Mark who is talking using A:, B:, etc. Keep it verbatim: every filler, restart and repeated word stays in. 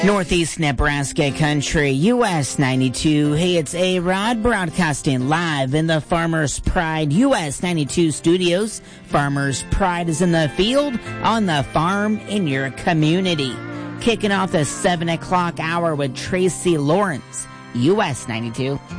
A: Northeast Nebraska Country, U S ninety-two. Hey, it's A-Rod broadcasting live in the Farmers Pride U S ninety-two studios. Farmers Pride is in the field, on the farm, in your community. Kicking off the seven o'clock hour with Tracy Lawrence, U S ninety-two.